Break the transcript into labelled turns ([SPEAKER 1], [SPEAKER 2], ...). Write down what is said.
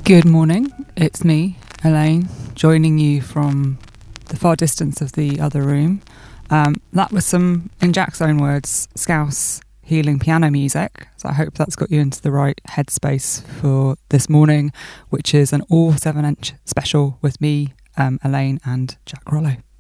[SPEAKER 1] Good morning, it's me, Elaine, joining you from the far distance of the other room. That was some, in Jack's own words, Scouse healing piano music, so I hope that's got you into the right headspace for this morning, which is an all 7-inch special with me, Elaine and Jack Rollo.